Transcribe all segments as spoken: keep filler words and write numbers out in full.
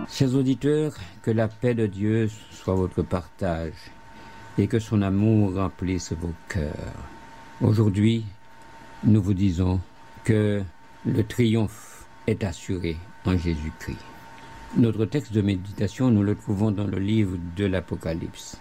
Chers auditeurs, que la paix de Dieu soit votre partage et que son amour remplisse vos cœurs. Aujourd'hui, nous vous disons que le triomphe est assuré en Jésus-Christ. Notre texte de méditation, nous le trouvons dans le livre de l'Apocalypse.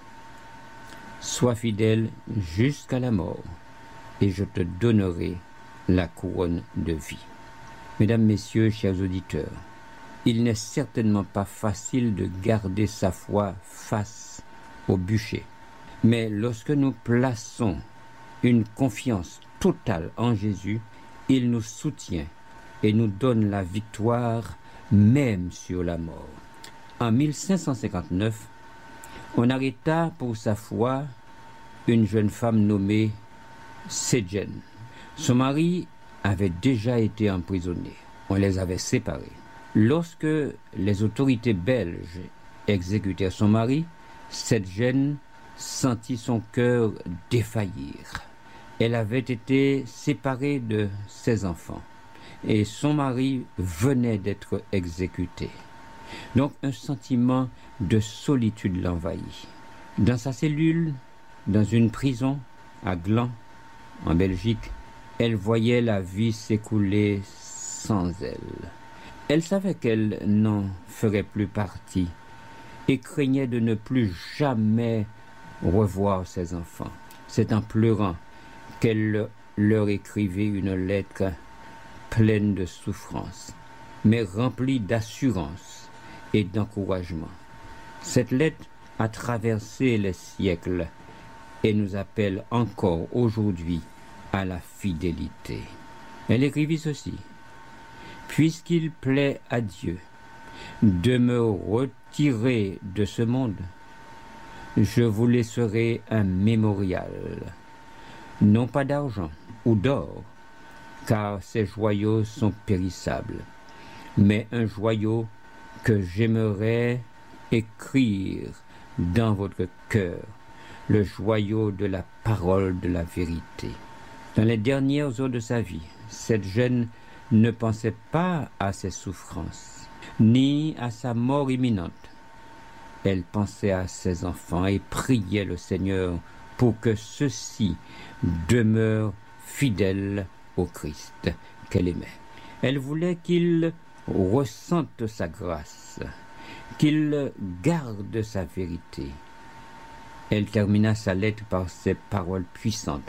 Sois fidèle jusqu'à la mort, et je te donnerai la couronne de vie. Mesdames, Messieurs, chers auditeurs, il n'est certainement pas facile de garder sa foi face au bûcher. Mais lorsque nous plaçons une confiance totale en Jésus, il nous soutient et nous donne la victoire même sur la mort. En mille cinq cent cinquante-neuf, on arrêta pour sa foi une jeune femme nommée Sedjen. Son mari avait déjà été emprisonné. On les avait séparés. Lorsque les autorités belges exécutèrent son mari, Sedjen sentit son cœur défaillir. Elle avait été séparée de ses enfants et son mari venait d'être exécuté. Donc un sentiment de solitude l'envahit. Dans sa cellule, dans une prison à Gland, en Belgique, elle voyait la vie s'écouler sans elle. Elle savait qu'elle n'en ferait plus partie et craignait de ne plus jamais revoir ses enfants. C'est en pleurant qu'elle leur écrivait une lettre pleine de souffrance, mais remplie d'assurance et d'encouragement. Cette lettre a traversé les siècles et nous appelle encore aujourd'hui à la fidélité. Elle écrivit ceci: « Puisqu'il plaît à Dieu de me retirer de ce monde, je vous laisserai un mémorial, non pas d'argent ou d'or, car ces joyaux sont périssables, mais un joyau que j'aimerais écrire dans votre cœur, le joyau de la parole de la vérité. » Dans les dernières heures de sa vie, cette jeune ne pensait pas à ses souffrances, ni à sa mort imminente. Elle pensait à ses enfants et priait le Seigneur pour que ceux-ci demeurent fidèles au Christ qu'elle aimait. Elle voulait qu'il ressente sa grâce, qu'il garde sa vérité. Elle termina sa lettre par ces paroles puissantes: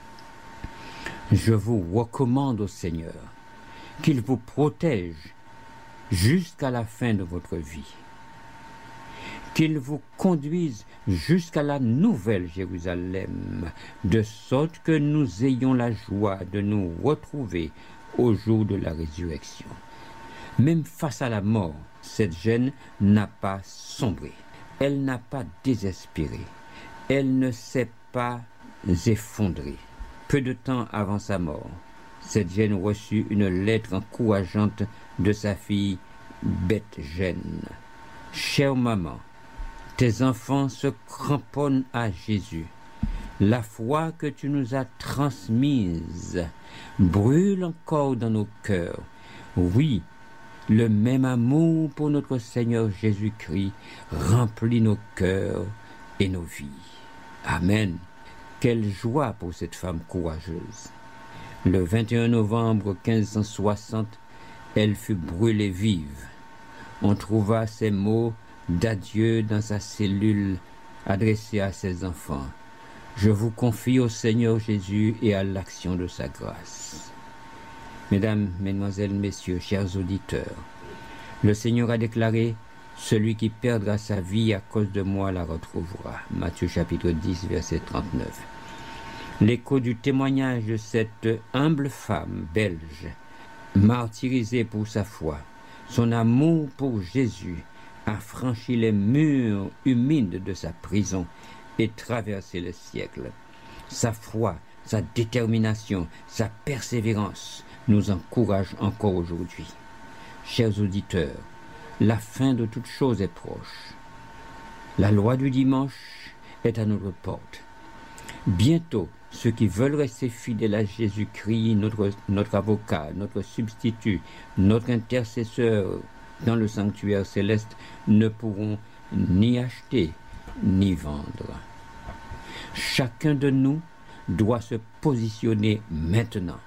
« Je vous recommande au Seigneur qu'il vous protège jusqu'à la fin de votre vie, qu'il vous conduise jusqu'à la nouvelle Jérusalem, de sorte que nous ayons la joie de nous retrouver au jour de la résurrection. » Même face à la mort, cette jeune n'a pas sombré, elle n'a pas désespéré, elle ne s'est pas effondrée. Peu de temps avant sa mort, cette jeune reçut une lettre encourageante de sa fille Beth-Gène. « Chère maman, tes enfants se cramponnent à Jésus. La foi que tu nous as transmise brûle encore dans nos cœurs. Oui, le même amour pour notre Seigneur Jésus-Christ remplit nos cœurs et nos vies. » Amen. Quelle joie pour cette femme courageuse. Le vingt et un novembre quinze cent soixante, elle fut brûlée vive. On trouva ces mots d'adieu dans sa cellule adressés à ses enfants. « Je vous confie au Seigneur Jésus et à l'action de sa grâce. » Mesdames, Mesdemoiselles, Messieurs, chers auditeurs, le Seigneur a déclaré: « Celui qui perdra sa vie à cause de moi la retrouvera. » Matthieu chapitre dix, verset trente-neuf. L'écho du témoignage de cette humble femme belge, martyrisée pour sa foi, son amour pour Jésus, a franchi les murs humides de sa prison et traversé les siècles. Sa foi, sa détermination, sa persévérance nous encouragent encore aujourd'hui. Chers auditeurs, la fin de toute chose est proche. La loi du dimanche est à notre porte. Bientôt, ceux qui veulent rester fidèles à Jésus-Christ, notre, notre avocat, notre substitut, notre intercesseur dans le sanctuaire céleste ne pourront ni acheter ni vendre. Chacun de nous doit se positionner maintenant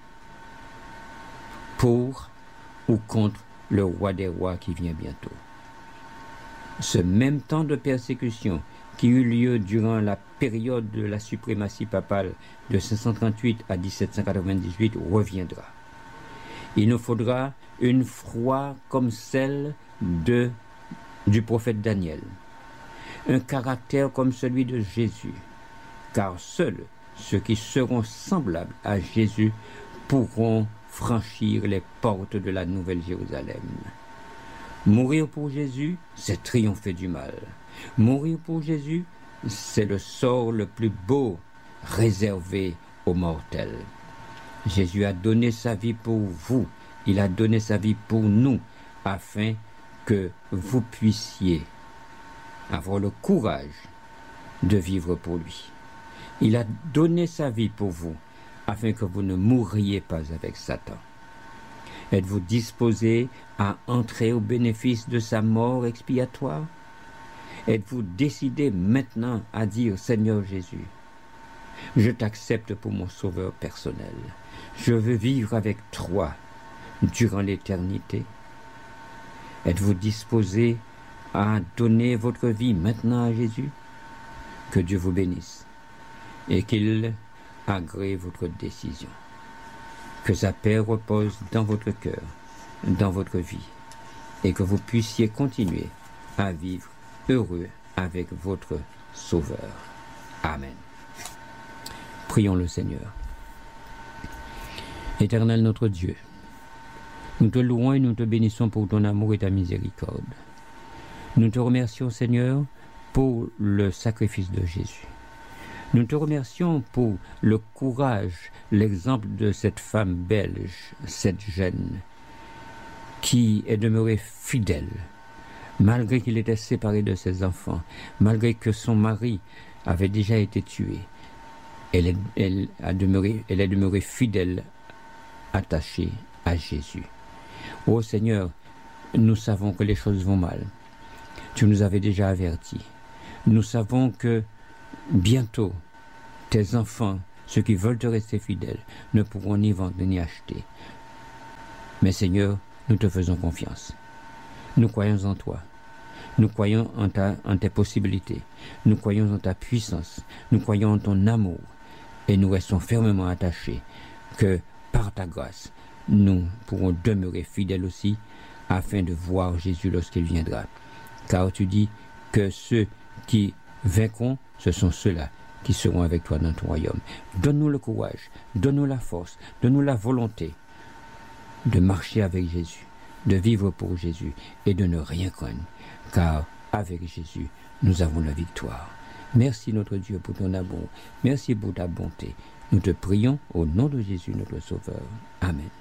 pour ou contre le roi des rois qui vient bientôt. Ce même temps de persécution qui eut lieu durant la période de la suprématie papale de cinq cent trente-huit à dix-sept cent quatre-vingt-dix-huit reviendra. Il nous faudra une foi comme celle de, du prophète Daniel, un caractère comme celui de Jésus, car seuls ceux qui seront semblables à Jésus pourront franchir les portes de la Nouvelle Jérusalem. Mourir pour Jésus, c'est triompher du mal. Mourir pour Jésus, c'est le sort le plus beau réservé aux mortels. Jésus a donné sa vie pour vous, il a donné sa vie pour nous, afin que vous puissiez avoir le courage de vivre pour lui. Il a donné sa vie pour vous, afin que vous ne mourriez pas avec Satan. Êtes-vous disposé à entrer au bénéfice de sa mort expiatoire? Êtes-vous décidé maintenant à dire « Seigneur Jésus, je t'accepte pour mon sauveur personnel. Je veux vivre avec toi durant l'éternité. » Êtes-vous disposé à donner votre vie maintenant à Jésus? Que Dieu vous bénisse et qu'il agrée votre décision. Que sa paix repose dans votre cœur, dans votre vie, et que vous puissiez continuer à vivre heureux avec votre Sauveur. Amen. Prions le Seigneur. Éternel notre Dieu, nous te louons et nous te bénissons pour ton amour et ta miséricorde. Nous te remercions, Seigneur, pour le sacrifice de Jésus. Nous te remercions pour le courage, l'exemple de cette femme belge, cette jeune, qui est demeurée fidèle, malgré qu'il était séparé de ses enfants, malgré que son mari avait déjà été tué. Elle est, elle a demeuré, elle est demeurée fidèle, attachée à Jésus. Ô Seigneur, nous savons que les choses vont mal. Tu nous avais déjà avertis. Nous savons que bientôt, tes enfants, ceux qui veulent te rester fidèles, ne pourront ni vendre ni acheter. Mais Seigneur, nous te faisons confiance. Nous croyons en toi. Nous croyons en, ta, en tes possibilités. Nous croyons en ta puissance. Nous croyons en ton amour. Et nous restons fermement attachés que, par ta grâce, nous pourrons demeurer fidèles aussi, afin de voir Jésus lorsqu'il viendra. Car tu dis que ceux qui vaincront, ce sont ceux-là qui seront avec toi dans ton royaume. Donne-nous le courage, donne-nous la force, donne-nous la volonté de marcher avec Jésus, de vivre pour Jésus et de ne rien craindre, car avec Jésus, nous avons la victoire. Merci notre Dieu pour ton amour, merci pour ta bonté. Nous te prions au nom de Jésus notre Sauveur. Amen.